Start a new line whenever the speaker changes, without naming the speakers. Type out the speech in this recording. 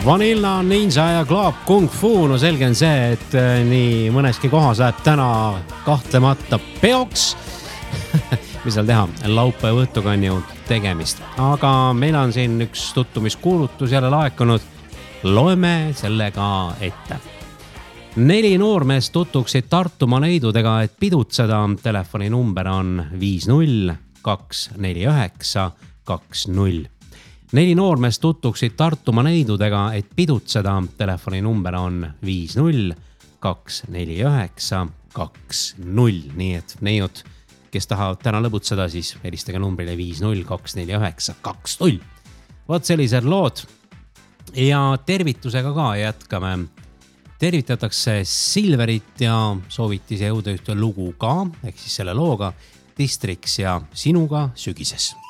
Vanilla Ninja ja Club Kung Fu, no selge on see, et nii mõneski kohas läheb täna kahtlemata peoks. Mis seal teha? Laupäeva õhtuga on ju tegemist. Aga meil on siin üks tutvumiskuulutus jälle laekunud. Loeme sellega ette. 4 noormeest tutvuksid Tartumaa neidudega, et pidutseda. Telefoni number on 5024920. 4 noormeest tutvuksid Tartumaa neidudega, et pidutseda. Telefoni number on 5024920. Nii et neiud, kes tahavad täna lõbutseda, siis helistage numbrile 5024920. Vot sellised lood. Ja tervitusega ka jätkame. Tervitatakse Silverit ja sooviti see jõuda ühte lugu ka, ehk siis selle looga Districts ja Sinuga sügises.